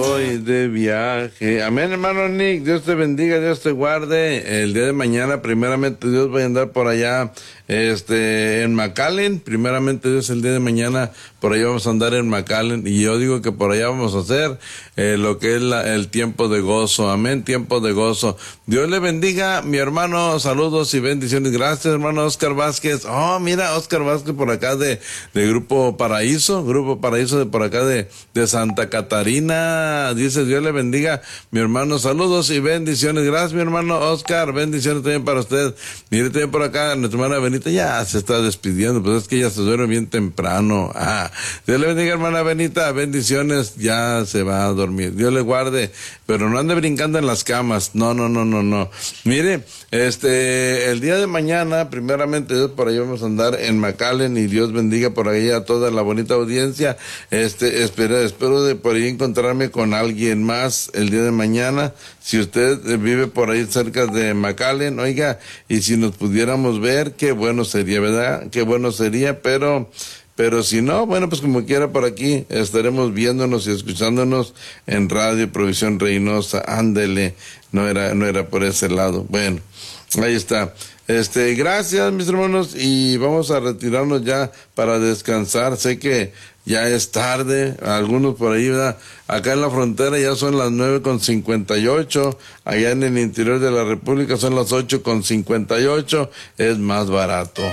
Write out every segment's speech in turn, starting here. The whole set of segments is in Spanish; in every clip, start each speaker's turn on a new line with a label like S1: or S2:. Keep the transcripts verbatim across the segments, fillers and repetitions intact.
S1: Voy de viaje. Amén, hermano Nick. Dios te bendiga, Dios te guarde. El día de mañana, primeramente Dios, voy a andar por allá, este, en McAllen. Primeramente Dios, el día de mañana, por allá vamos a andar en McAllen. Y yo digo que por allá vamos a hacer eh, lo que es la, el tiempo de gozo. Amén, tiempo de gozo. Dios le bendiga, mi hermano. Saludos y bendiciones. Gracias, hermano Oscar Vázquez. Oh, mira, Oscar Vázquez por acá de, de Grupo Paraíso. Grupo Paraíso de por acá de, de Santa Catarina. Dice, Dios le bendiga, mi hermano. Saludos y bendiciones. Gracias, mi hermano Oscar. Bendiciones también para usted. Mire, también por acá, nuestra hermana Benita ya se está despidiendo, pues es que ella se duerme bien temprano. Ah, Dios le bendiga, hermana Benita. Bendiciones. Ya se va a dormir. Dios le guarde, pero no ande brincando en las camas. No, no, no, no, no. Mire, este, el día de mañana, primeramente Dios, por ahí vamos a andar en McAllen, y Dios bendiga por ahí a toda la bonita audiencia. Este, espero, espero de por ahí encontrarme con con alguien más el día de mañana. Si usted vive por ahí cerca de McAllen, oiga, y si nos pudiéramos ver, qué bueno sería, ¿verdad? Qué bueno sería, pero pero si no, bueno, pues como quiera, por aquí estaremos viéndonos y escuchándonos en Radio Provisión Reynosa. Ándele, no era no era por ese lado. Bueno, ahí está. Este, gracias, mis hermanos, y vamos a retirarnos ya para descansar. Sé que ya es tarde, algunos por ahí, ¿verdad? Acá en la frontera ya son las nueve con cincuenta y ocho, allá en el interior de la República son las ocho con cincuenta y ocho, es más barato.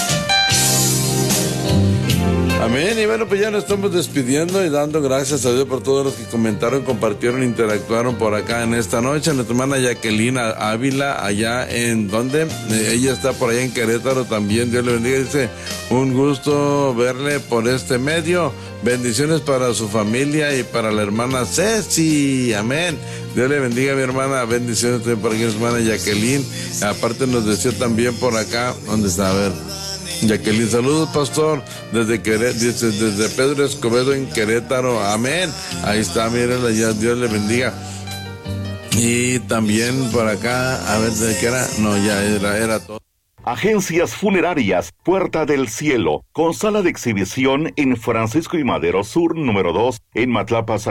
S1: Amén, y bueno, pues ya nos estamos despidiendo y dando gracias a Dios por todos los que comentaron, compartieron, interactuaron por acá en esta noche. Nuestra hermana Jacqueline Ávila, allá en donde, eh, ella está por allá en Querétaro también. Dios le bendiga, dice, un gusto verle por este medio. Bendiciones para su familia y para la hermana Ceci. Amén. Dios le bendiga, mi hermana. Bendiciones también para aquí, mi hermana Jacqueline. Aparte nos decía también por acá, ¿dónde está? A ver. Jacqueline, saludos, pastor, desde Queré, dice, desde Pedro Escobedo en Querétaro. Amén. Ahí está, mírenla, ya, Dios le bendiga. Y también por acá, a ver, ¿de qué era? No, ya era, era todo.
S2: Agencias Funerarias Puerta del Cielo, con sala de exhibición en Francisco y Madero Sur, número dos, en Matlapa,